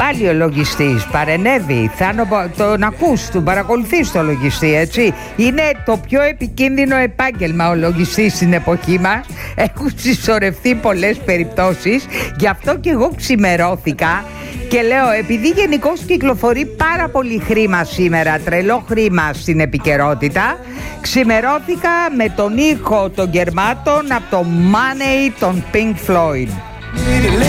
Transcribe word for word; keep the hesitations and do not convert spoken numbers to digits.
πάλι ο λογιστής παρενέβη. Θα νο- τον ακούς, τον παρακολουθείς το λογιστή, έτσι. Είναι το πιο επικίνδυνο επάγγελμα ο λογιστής στην εποχή μας. Έχουν συσσωρευτεί πολλές περιπτώσεις. Γι' αυτό και εγώ ξημερώθηκα και λέω, επειδή γενικώς κυκλοφορεί πάρα πολύ χρήμα σήμερα, τρελό χρήμα στην επικαιρότητα, ξημερώθηκα με τον ήχο των γερμάτων από το Money των Pink Floyd.